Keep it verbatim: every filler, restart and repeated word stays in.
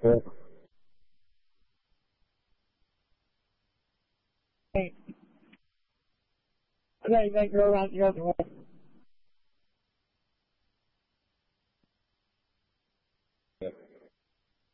it. Hey. Okay, you gotta go around the other way. Yep.